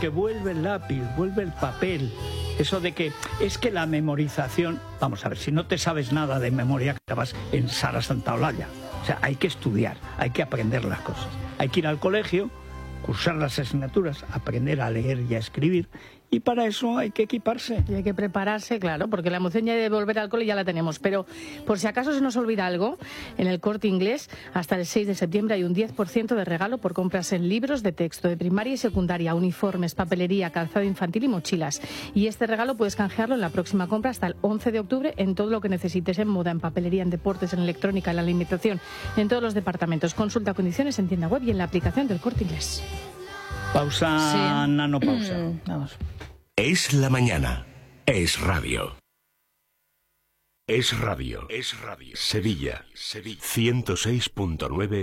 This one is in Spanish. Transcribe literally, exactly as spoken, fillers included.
porque vuelve el lápiz, vuelve el papel. Eso de que es que la memorización, vamos a ver, si no te sabes nada de memoria, que vas en Sara Santaolalla. O sea, hay que estudiar, hay que aprender las cosas. Hay que ir al colegio, cursar las asignaturas, aprender a leer y a escribir, y para eso hay que equiparse. Y hay que prepararse, claro, porque la emoción ya de volver al cole ya la tenemos. Pero por si acaso se nos olvida algo, en el Corte Inglés hasta el seis de septiembre hay un diez por ciento de regalo por compras en libros de texto de primaria y secundaria, uniformes, papelería, calzado infantil y mochilas. Y este regalo puedes canjearlo en la próxima compra hasta el once de octubre en todo lo que necesites, en moda, en papelería, en deportes, en electrónica, en la alimentación, en todos los departamentos. Consulta condiciones en tienda web y en la aplicación del Corte Inglés. Pausa, Sí. nanopausa. Vamos. Es la mañana. Es radio. Es radio. Es radio. Sevilla. Sevilla. ciento seis punto nueve